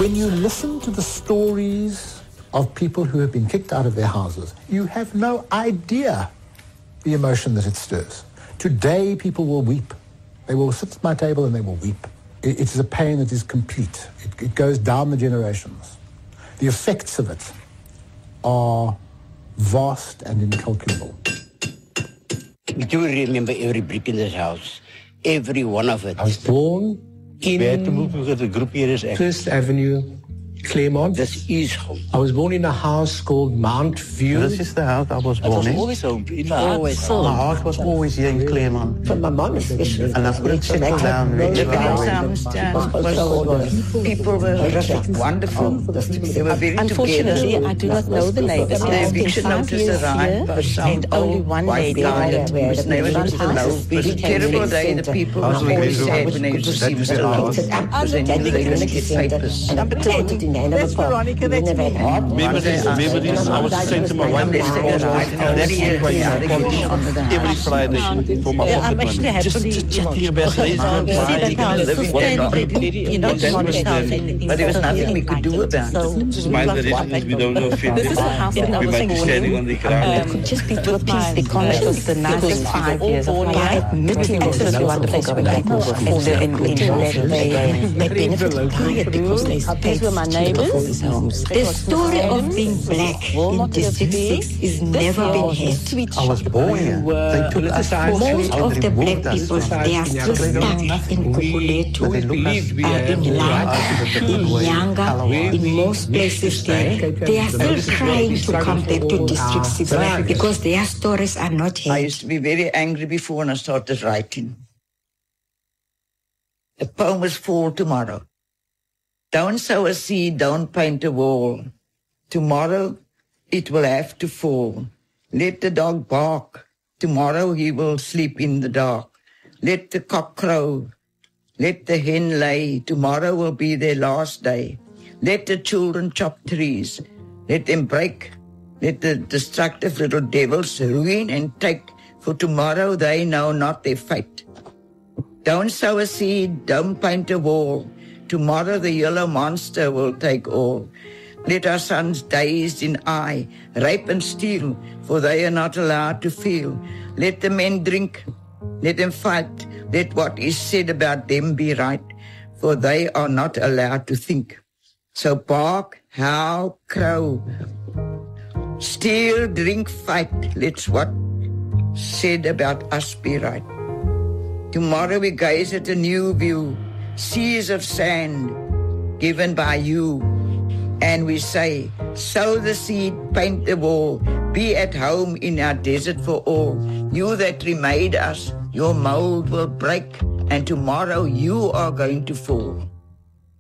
When you listen to the stories of people who have been kicked out of their houses, you have no idea the emotion that it stirs. Today, people will weep. They will sit at my table and they will weep. It is a pain that is complete. It goes down the generations. The effects of it are vast and incalculable. I do remember every brick in this house, every one of it. I was born in First Avenue, Claremont. This is home. I was born in a house called Mount View. This is the house I was born in. Always home. Always home. My heart was always here in Claremont. From my mom especially. And I couldn't settle down. People were wonderful. They were very Unfortunately, together. I do not know the neighbors. The eviction notice arrived by some only one lady whose neighbors was alone. It was a terrible day. The people were very sad when they received the loss. Because they knew they couldn't get papers. That's Veronica, that's me. Remember this, I was saying to my wife, every Friday for my I'm actually happy. chatting about but there was nothing we could do about it. Just mind the residents, we don't know if This is the house that I we was might be standing on the ground. could just be to appease the comments. It was the nicest 5 years of my life. Absolutely wonderful going back and living in they benefited diet because these were my neighbors. The story of being black in District 6 is never been had. I was born here. They took us Most of the black people, they are still stuck in Gugulethu, in Langa, in Nyanga, in most places there. They are still trying to come back to District 6 because their stories are not I heard. used to be very angry before when I started writing. The poem was Fall Tomorrow. Don't sow a seed, don't paint a wall. Tomorrow it will have to fall. Let the dog bark. Tomorrow he will sleep in the dark. Let the cock crow. Let the hen lay. Tomorrow will be their last day. Let the children chop trees. Let them break. Let the destructive little devils ruin and take. For tomorrow they know not their fate. Don't sow a seed, don't paint a wall. Tomorrow the yellow monster will take all. Let our sons dazed in eye, rape and steal, for they are not allowed to feel. Let the men drink, let them fight, let what is said about them be right, for they are not allowed to think. So bark, howl, crow, steal, drink, fight, let's what said about us be right. Tomorrow we gaze at a new view, seas of sand given by you. And we say, sow the seed, paint the wall, be at home in our desert for all. You that remade us, your mold will break, and tomorrow you are going to fall.